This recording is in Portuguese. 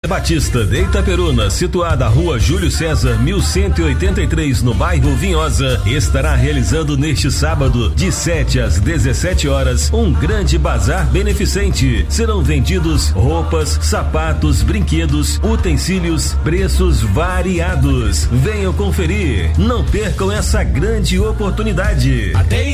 Batista de Itaperuna, situada à Rua Júlio César, 1183, no bairro Vinhosa, estará realizando neste sábado, de 7 às 17 horas, um grande bazar beneficente. Serão vendidos roupas, sapatos, brinquedos, utensílios, preços variados. Venham conferir. Não percam essa grande oportunidade.